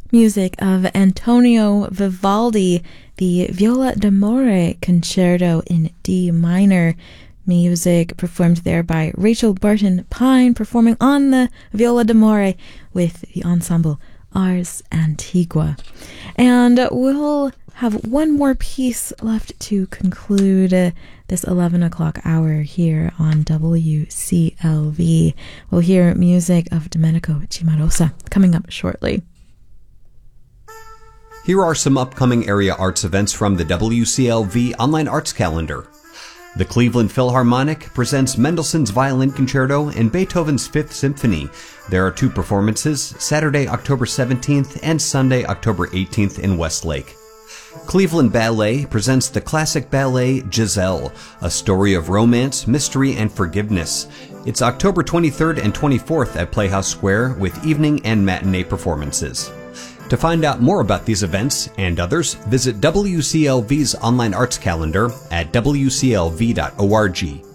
Music of Antonio Vivaldi, the Viola d'Amore Concerto in D minor. Music performed there by Rachel Barton Pine, performing on the Viola d'Amore with the ensemble Ars Antigua. And we'll have one more piece left to conclude this 11 o'clock hour here on WCLV. We'll hear music of Domenico Cimarosa coming up shortly. Here are some upcoming area arts events from the WCLV Online Arts Calendar. The Cleveland Philharmonic presents Mendelssohn's Violin Concerto and Beethoven's Fifth Symphony. There are two performances, Saturday, October 17th and Sunday, October 18th in Westlake. Cleveland Ballet presents the classic ballet Giselle, a story of romance, mystery, and forgiveness. It's October 23rd and 24th at Playhouse Square with evening and matinee performances. To find out more about these events and others, visit WCLV's online arts calendar at wclv.org.